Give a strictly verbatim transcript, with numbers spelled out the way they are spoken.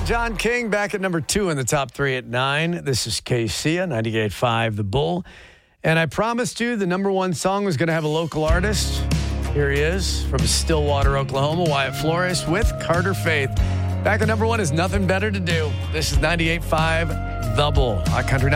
John King back at number two in the top three at nine. This is K C A, ninety-eight point five The Bull. And I promised you the number one song was going to have a local artist. Here he is from Stillwater, Oklahoma, Wyatt Flores with Carter Faith. Back at number one is Nothing Better to Do. This is ninety-eight point five The Bull. Our country